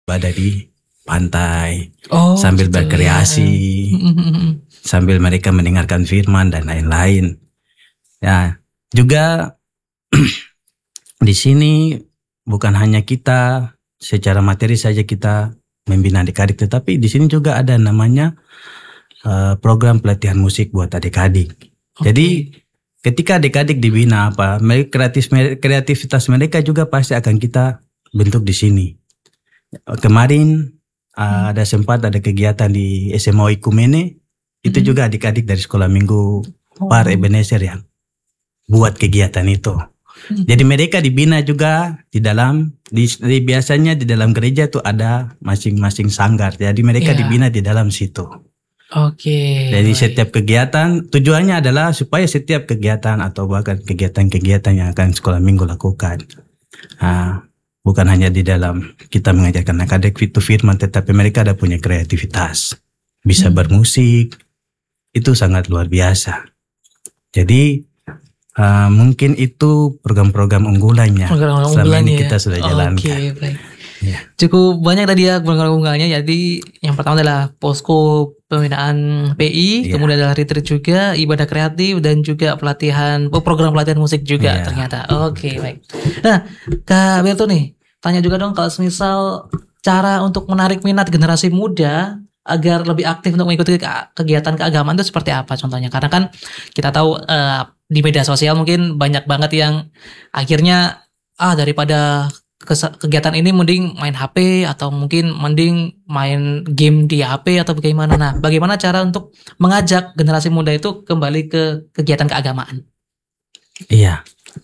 beribadah di pantai, sambil gitu, berkreasi, sambil mereka mendengarkan firman dan lain-lain. Ya, juga di sini bukan hanya kita secara materi saja kita membina adik-adik, tetapi di sini juga ada namanya program pelatihan musik buat adik-adik. Jadi ketika adik-adik dibina kreativitas mereka juga pasti akan kita bentuk di sini. Kemarin ada kegiatan di SMA Ikumene, itu juga adik-adik dari sekolah minggu Par Ebenezer yang buat kegiatan itu. Jadi mereka dibina juga di dalam, biasanya di dalam gereja tuh ada masing-masing sanggar. Jadi mereka dibina di dalam situ. Jadi setiap kegiatan tujuannya adalah supaya setiap kegiatan atau bahkan kegiatan-kegiatan yang akan sekolah minggu lakukan, bukan hanya di dalam kita mengajarkan anak-anak itu firman, tetapi mereka ada punya kreativitas, bisa bermusik, itu sangat luar biasa. Jadi mungkin itu program-program unggulannya selama ini kita sudah jalankan. Ya. Cukup banyak tadi ya program unggulannya. Jadi yang pertama adalah posko pembinaan PI, kemudian adalah retreat juga, ibadah kreatif, dan juga program pelatihan musik juga ternyata. Baik. Nah, Kak Berto nih, tanya juga dong kalau misal cara untuk menarik minat generasi muda agar lebih aktif untuk mengikuti kegiatan keagamaan itu seperti apa contohnya? Karena kan kita tahu di media sosial mungkin banyak banget yang akhirnya daripada kegiatan ini mending main HP atau mungkin mending main game di HP atau bagaimana. Nah, bagaimana cara untuk mengajak generasi muda itu kembali ke kegiatan keagamaan? Iya.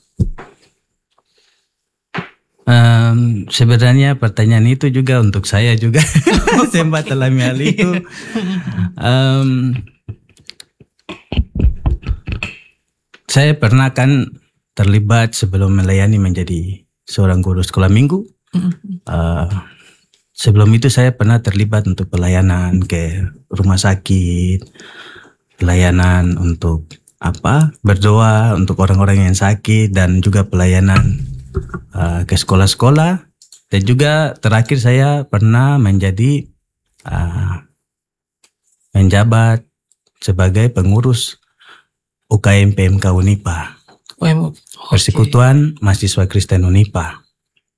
Sebenarnya pertanyaan itu juga untuk saya juga. Sempat alami hal itu. Saya pernah kan terlibat sebelum melayani menjadi seorang guru sekolah minggu. Sebelum itu saya pernah terlibat untuk pelayanan ke rumah sakit, pelayanan untuk berdoa untuk orang-orang yang sakit, dan juga pelayanan ke sekolah-sekolah. Dan juga terakhir saya pernah menjadi menjabat sebagai pengurus UKM PMK Unipa, Persekutuan Mahasiswa Kristen Unipa.